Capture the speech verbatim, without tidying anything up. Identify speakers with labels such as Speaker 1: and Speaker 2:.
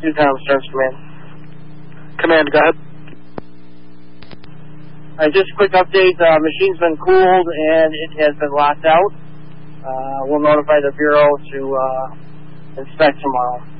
Speaker 1: Houston Army Service Command.
Speaker 2: Command, go ahead.
Speaker 1: All right, just a quick update. Uh, machine's been cooled and it has been locked out. Uh, we'll notify the Bureau to uh, inspect tomorrow.